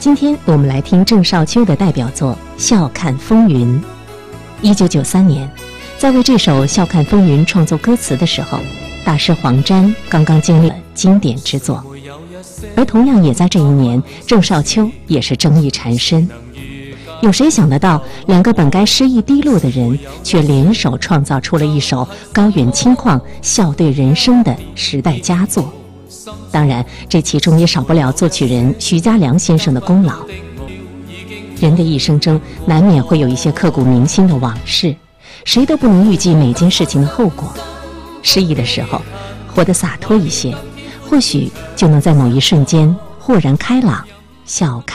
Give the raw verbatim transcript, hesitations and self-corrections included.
今天我们来听郑少秋的代表作《笑看风云》。一九九三年，在为这首《笑看风云》创作歌词的时候，大师黄沾刚刚经历了经典之作。而同样也在这一年，郑少秋也是争议缠身。有谁想得到，两个本该失意低落的人，却联手创造出了一首高远清旷、笑对人生的时代佳作？当然，这其中也少不了作曲人徐嘉良先生的功劳。人的一生中，难免会有一些刻骨铭心的往事，谁都不能预计每件事情的后果。失意的时候，活得洒脱一些，或许就能在某一瞬间豁然开朗，笑看